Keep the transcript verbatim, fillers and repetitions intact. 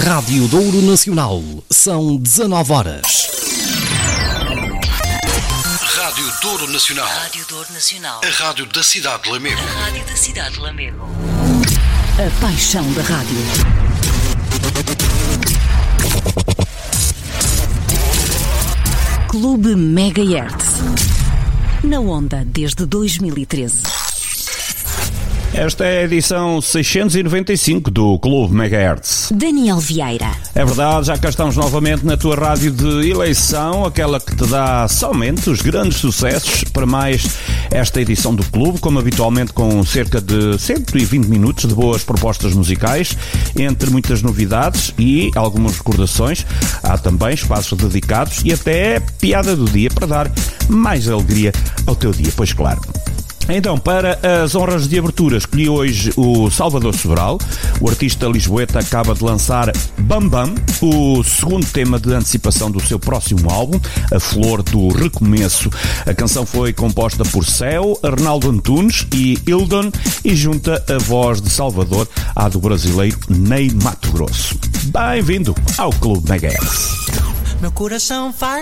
Rádio Douro Nacional. São dezanove horas. Rádio Douro Nacional. Rádio Douro Nacional. A rádio da cidade de Lamego. A rádio da cidade de Lamego. A paixão da rádio. Clube Megahertz. Na onda desde dois mil e treze. Esta é a edição seiscentos e noventa e cinco do Clube Megahertz. Daniel Vieira. É verdade, já cá estamos novamente na tua rádio de eleição, aquela que te dá somente os grandes sucessos para mais esta edição do Clube, como habitualmente com cerca de cento e vinte minutos de boas propostas musicais, entre muitas novidades e algumas recordações. Há também espaços dedicados e até piada do dia para dar mais alegria ao teu dia, pois claro. Então, para as honras de abertura, escolhi hoje o Salvador Sobral. O artista lisboeta acaba de lançar Bam Bam, o segundo tema de antecipação do seu próximo álbum, A Flor do Recomeço. A canção foi composta por Céu, Arnaldo Antunes e Hildon e junta a voz de Salvador à do brasileiro Ney Matogrosso. Bem-vindo ao Clube Megahertz. Meu coração faz